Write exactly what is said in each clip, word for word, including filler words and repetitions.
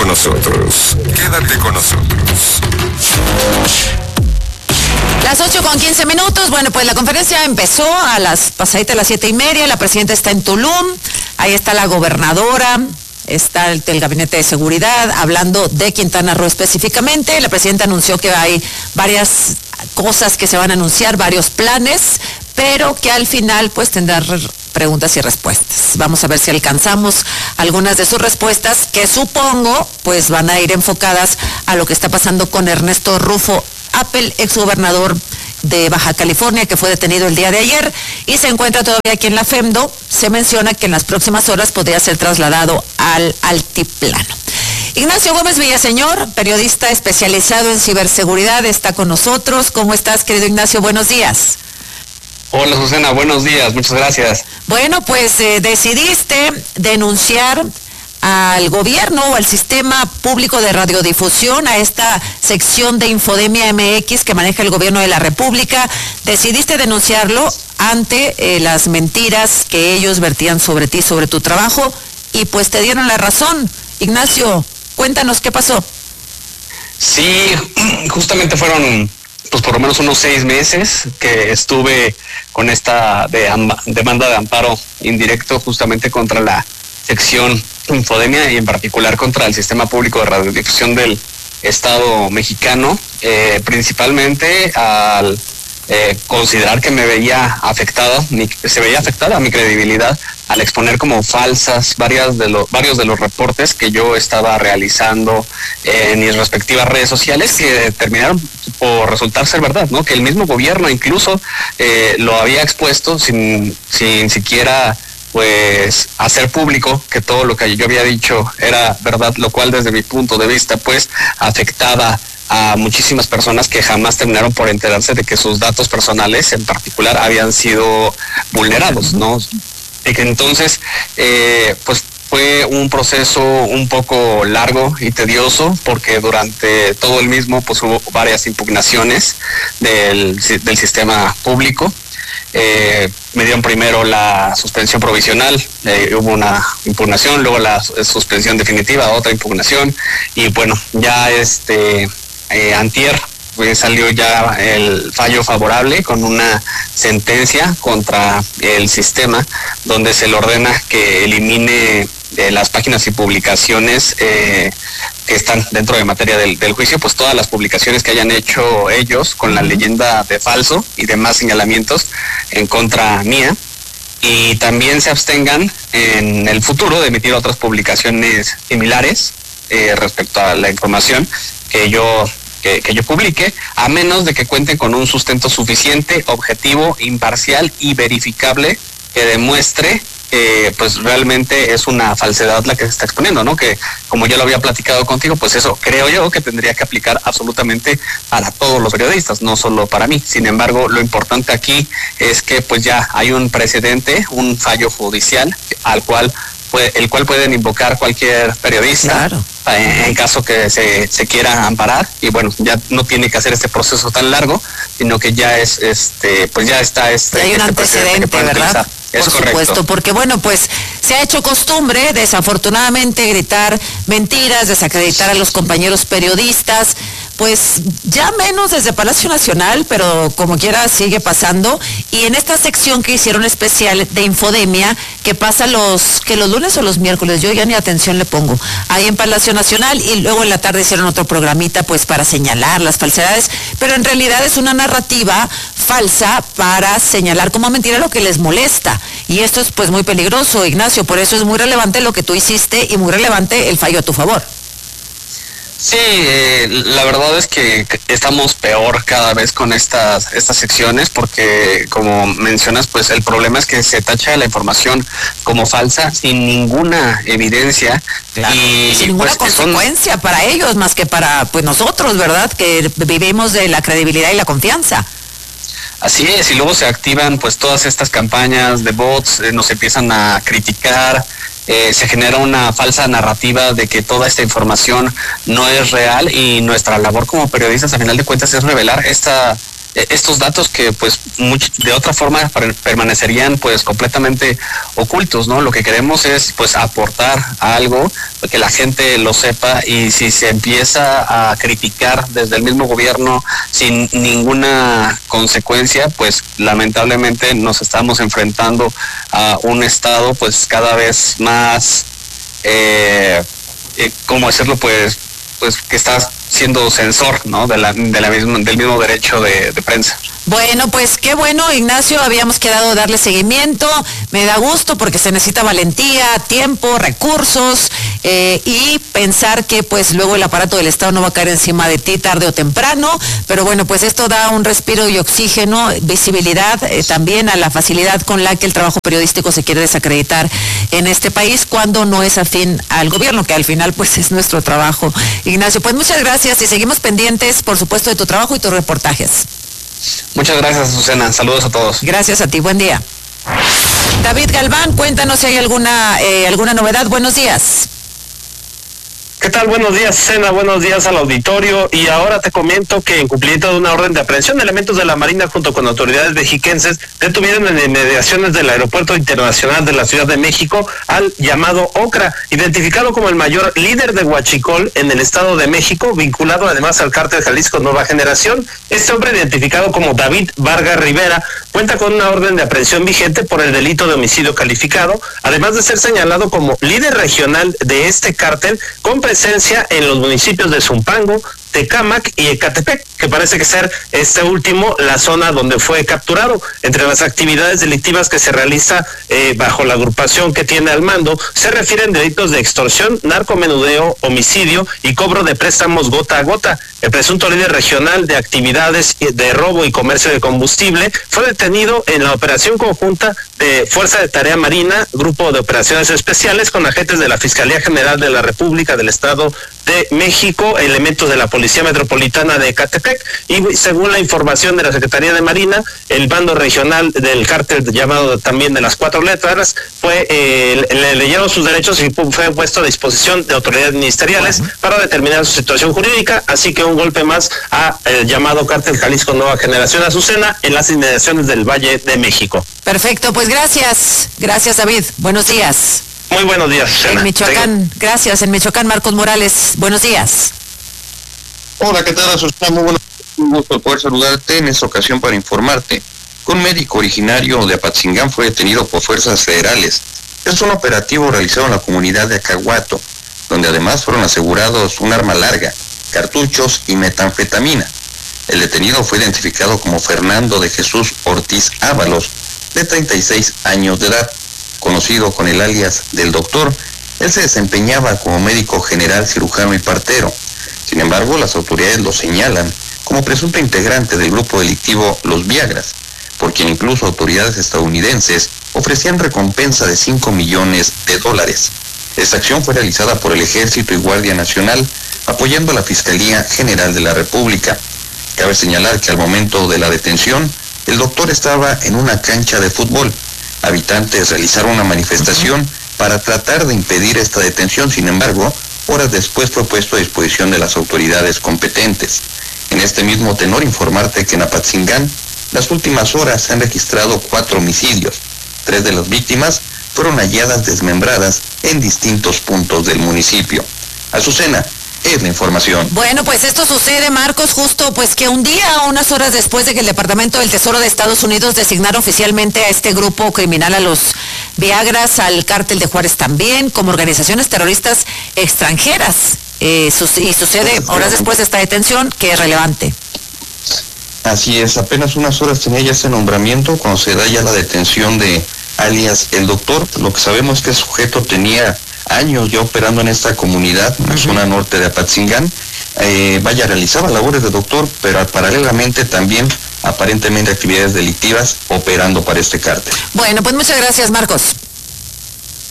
con nosotros. Quédate con nosotros. Las ocho con quince minutos. Bueno, pues la conferencia empezó a las pasaditas de las siete y media. La presidenta está en Tulum. Ahí está la gobernadora. Está el, el gabinete de seguridad hablando de Quintana Roo específicamente. La presidenta anunció que hay varias cosas que se van a anunciar, varios planes, pero que al final pues tendrá preguntas y respuestas. Vamos a ver si alcanzamos algunas de sus respuestas, que supongo pues van a ir enfocadas a lo que está pasando con Ernesto Rufo Appel, exgobernador de Baja California, que fue detenido el día de ayer y se encuentra todavía aquí en la FEMDO. Se menciona que en las próximas horas podría ser trasladado al altiplano. Ignacio Gómez Villaseñor, periodista especializado en ciberseguridad, está con nosotros. ¿Cómo estás, querido Ignacio? Buenos días. Hola, Susana, buenos días, muchas gracias. Bueno, pues eh, decidiste denunciar al gobierno o al sistema público de radiodifusión, a esta sección de Infodemia M X que maneja el gobierno de la República. Decidiste denunciarlo ante eh, las mentiras que ellos vertían sobre ti, sobre tu trabajo, y pues te dieron la razón. Ignacio, cuéntanos qué pasó. Sí, justamente fueron pues por lo menos unos seis meses que estuve con esta de amba, demanda de amparo indirecto justamente contra la sección Infodemia y en particular contra el sistema público de radiodifusión del Estado mexicano, eh, principalmente al eh, considerar que me veía afectada, mi, se veía afectada mi credibilidad al exponer como falsas varias de los, varios de los reportes que yo estaba realizando en mis respectivas redes sociales, que terminaron por resultar ser verdad, ¿no? Que el mismo gobierno incluso eh, lo había expuesto sin, sin siquiera pues hacer público que todo lo que yo había dicho era verdad, lo cual desde mi punto de vista pues afectaba a muchísimas personas que jamás terminaron por enterarse de que sus datos personales en particular habían sido vulnerados, ¿no? Y que entonces eh, pues fue un proceso un poco largo y tedioso, porque durante todo el mismo pues hubo varias impugnaciones del, del sistema público. Eh, me dieron primero la suspensión provisional, eh, hubo una impugnación, luego la suspensión definitiva, otra impugnación, y bueno, ya este eh, antier pues, salió ya el fallo favorable con una sentencia contra el sistema donde se le ordena que elimine de las páginas y publicaciones eh, que están dentro de materia del, del juicio, pues todas las publicaciones que hayan hecho ellos con la leyenda de falso y demás señalamientos en contra mía, y también se abstengan en el futuro de emitir otras publicaciones similares eh, respecto a la información que yo que, que yo publique, a menos de que cuenten con un sustento suficiente, objetivo, imparcial y verificable que demuestre Eh, pues realmente es una falsedad la que se está exponiendo, ¿no? Que como ya lo había platicado contigo, pues eso creo yo que tendría que aplicar absolutamente para todos los periodistas, no solo para mí. Sin embargo, lo importante aquí es que pues ya hay un precedente, un fallo judicial al cual puede, el cual pueden invocar cualquier periodista. Claro. En, en caso que se, se quiera amparar, y bueno, ya no tiene que hacer este proceso tan largo, sino que ya es este pues ya está este, hay un este antecedente, ¿verdad? Utilizar. Es Por correcto. supuesto, porque bueno, pues se ha hecho costumbre, desafortunadamente, gritar mentiras, desacreditar a los compañeros periodistas, pues ya menos desde Palacio Nacional, pero como quiera sigue pasando. Y en esta sección que hicieron especial de Infodemia, que pasa los, que los lunes o los miércoles, yo ya ni atención le pongo, ahí en Palacio Nacional, y luego en la tarde hicieron otro programita pues para señalar las falsedades, pero en realidad es una narrativa falsa para señalar como mentira lo que les molesta. Y esto es pues muy peligroso, Ignacio, por eso es muy relevante lo que tú hiciste y muy relevante el fallo a tu favor. Sí, eh, la verdad es que estamos peor cada vez con estas estas secciones, porque como mencionas, pues el problema es que se tacha la información como falsa sin ninguna evidencia. Claro. Y sin ninguna pues, consecuencia son... para ellos, más que para pues nosotros, ¿verdad? Que vivimos de la credibilidad y la confianza. Así es, y luego se activan pues todas estas campañas de bots, eh, nos empiezan a criticar. Eh, se genera una falsa narrativa de que toda esta información no es real, y nuestra labor como periodistas a final de cuentas es revelar esta estos datos que pues much, de otra forma permanecerían pues completamente ocultos, ¿no? Lo que queremos es pues aportar algo, que la gente lo sepa, y si se empieza a criticar desde el mismo gobierno sin ninguna consecuencia, pues lamentablemente nos estamos enfrentando a un estado pues cada vez más, eh, eh, ¿cómo decirlo? Pues pues que está siendo censor, ¿no? De la, de la misma, del mismo derecho de, de prensa. Bueno, pues qué bueno, Ignacio, habíamos quedado darle seguimiento, me da gusto porque se necesita valentía, tiempo, recursos, eh, y pensar que pues luego el aparato del Estado no va a caer encima de ti tarde o temprano, pero bueno, pues esto da un respiro y oxígeno, visibilidad, eh, también a la facilidad con la que el trabajo periodístico se quiere desacreditar en este país cuando no es afín al gobierno, que al final pues es nuestro trabajo. Ignacio, pues muchas gracias y seguimos pendientes, por supuesto, de tu trabajo y tus reportajes. Muchas gracias, Azucena. Saludos a todos. Gracias a ti. Buen día. David Galván, cuéntanos si hay alguna eh, alguna novedad. Buenos días. ¿Qué tal? Buenos días, Cena. Buenos días al auditorio. Y ahora te comento que en cumplimiento de una orden de aprehensión, elementos de la Marina junto con autoridades mexiquenses detuvieron en inmediaciones del Aeropuerto Internacional de la Ciudad de México al llamado Ocra, identificado como el mayor líder de huachicol en el Estado de México, vinculado además al cártel Jalisco Nueva Generación. Este hombre, identificado como David Vargas Rivera, cuenta con una orden de aprehensión vigente por el delito de homicidio calificado, además de ser señalado como líder regional de este cártel, con presencia en los municipios de Zumpango, Tecámac y Ecatepec, que parece que ser este último la zona donde fue capturado. Entre las actividades delictivas que se realiza eh, bajo la agrupación que tiene al mando, se refieren delitos de extorsión, narcomenudeo, homicidio y cobro de préstamos gota a gota. El presunto líder regional de actividades de robo y comercio de combustible fue detenido en la operación conjunta de Fuerza de Tarea Marina, Grupo de Operaciones Especiales, con agentes de la Fiscalía General de la República del Estado de México, elementos de la Policía Metropolitana de Ecatepec, y según la información de la Secretaría de Marina, el bando regional del cártel llamado también de las cuatro letras fue eh, le leyeron sus derechos y fue puesto a disposición de autoridades ministeriales uh-huh. para determinar su situación jurídica, así que un golpe más a el llamado cártel Jalisco Nueva Generación, Azucena, en las inmediaciones del Valle de México. Perfecto, pues gracias, gracias David, buenos días. Muy buenos días, Azucena. En Michoacán, gracias, en Michoacán, Marcos Morales, buenos días. Hola, ¿qué tal, Azucena? Muy buenos días, un gusto poder saludarte en esta ocasión para informarte que un médico originario de Apatzingán fue detenido por fuerzas federales. Es un operativo realizado en la comunidad de Acahuato, donde además fueron asegurados un arma larga, cartuchos y metanfetamina. El detenido fue identificado como Fernando de Jesús Ortiz Ábalos, de treinta y seis años de edad, conocido con el alias del Doctor. Él se desempeñaba como médico general, cirujano y partero. Sin embargo, las autoridades lo señalan como presunto integrante del grupo delictivo Los Viagras, por quien incluso autoridades estadounidenses ofrecían recompensa de cinco millones de dólares. Esta acción fue realizada por el Ejército y Guardia Nacional, apoyando a la Fiscalía General de la República. Cabe señalar que al momento de la detención, el doctor estaba en una cancha de fútbol. Habitantes realizaron una manifestación para tratar de impedir esta detención. Sin embargo, horas después fue puesto a disposición de las autoridades competentes. En este mismo tenor, informarte que en Apatzingán, las últimas horas se han registrado cuatro homicidios. Tres de las víctimas fueron halladas desmembradas en distintos puntos del municipio. Azucena, es la información. Bueno, pues esto sucede, Marcos, justo pues que un día, unas horas después de que el Departamento del Tesoro de Estados Unidos designara oficialmente a este grupo criminal, a los Viagras, al cártel de Juárez también, como organizaciones terroristas extranjeras. Eh, y sucede horas después de esta detención, que es relevante. Así es, apenas unas horas tenía ya este nombramiento cuando se da ya la detención de alias el Doctor. Lo que sabemos es que el sujeto tenía años ya operando en esta comunidad, en la uh-huh. zona norte de Apatzingán. Eh, vaya, realizaba labores de doctor, pero paralelamente también aparentemente actividades delictivas operando para este cártel. Bueno, pues muchas gracias, Marcos.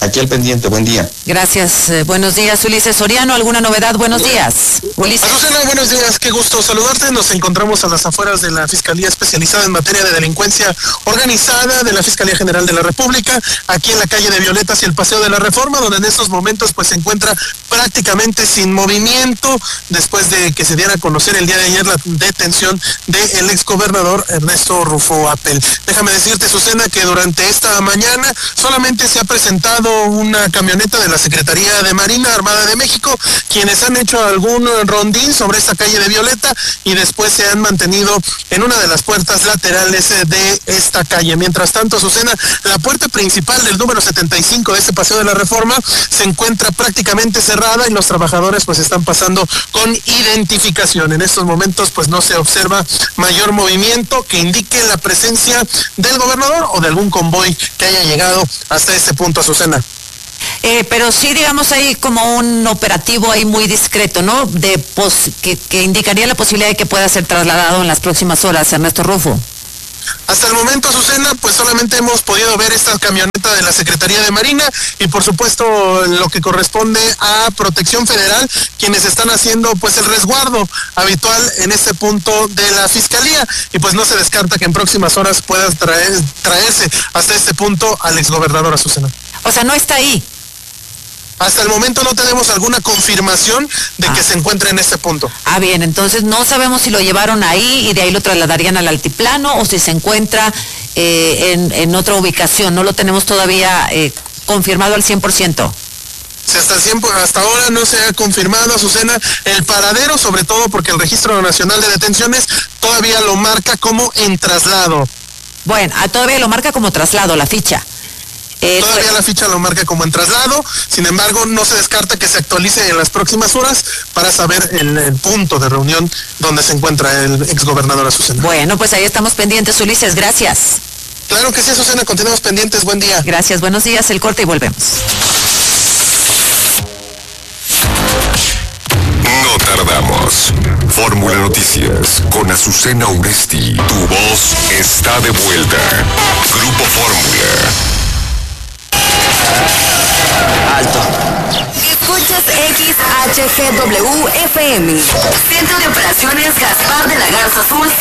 Aquí al pendiente, buen día. Gracias, eh, buenos días, Ulises Soriano. ¿Alguna novedad? Buenos días, Ulises. Azucena, buenos días, qué gusto saludarte. Nos encontramos a las afueras de la Fiscalía Especializada en Materia de Delincuencia Organizada de la Fiscalía General de la República, aquí en la calle de Violetas y el Paseo de la Reforma, donde en estos momentos pues se encuentra prácticamente sin movimiento después de que se diera a conocer el día de ayer la detención del exgobernador Ernesto Rufo Appel. Déjame decirte, Azucena, que durante esta mañana solamente se ha presentado una camioneta de la Secretaría de Marina Armada de México, quienes han hecho algún rondín sobre esta calle de Violeta y después se han mantenido en una de las puertas laterales de esta calle. Mientras tanto, Azucena, la puerta principal del número setenta y cinco de este Paseo de la Reforma se encuentra prácticamente cerrada y los trabajadores pues están pasando con identificación. En estos momentos pues no se observa mayor movimiento que indique la presencia del gobernador o de algún convoy que haya llegado hasta este punto, Azucena. Eh, pero sí, digamos, hay como un operativo ahí muy discreto, ¿no? De pos que, que indicaría la posibilidad de que pueda ser trasladado en las próximas horas, Ernesto Rufo. Hasta el momento, Azucena, pues solamente hemos podido ver esta camioneta de la Secretaría de Marina y por supuesto lo que corresponde a Protección Federal, quienes están haciendo pues el resguardo habitual en este punto de la Fiscalía, y pues no se descarta que en próximas horas pueda traer, traerse hasta este punto al exgobernador, Azucena. O sea, no está ahí. Hasta el momento no tenemos alguna confirmación de ah. que se encuentre en este punto. Ah, bien, entonces no sabemos si lo llevaron ahí y de ahí lo trasladarían al altiplano o si se encuentra eh, en, en otra ubicación. No lo tenemos todavía eh, confirmado al cien por ciento. Si hasta, el cien, hasta ahora no se ha confirmado, Azucena, el paradero, sobre todo porque el Registro Nacional de Detenciones todavía lo marca como en traslado. Bueno, todavía lo marca como traslado, la ficha. Eh, Todavía pues, la ficha lo marca como en traslado, sin embargo no se descarta que se actualice en las próximas horas para saber el, el punto de reunión donde se encuentra el exgobernador, Azucena. Bueno, pues ahí estamos pendientes, Ulises, gracias. Claro que sí, Azucena, continuamos pendientes, buen día. Gracias, buenos días, el corte y volvemos. No tardamos. Fórmula Noticias con Azucena Uresti. Tu voz está de vuelta. Grupo Fórmula. Alto. Escuchas X H G W F M. Centro de Operaciones Gaspar de la Garza Azul.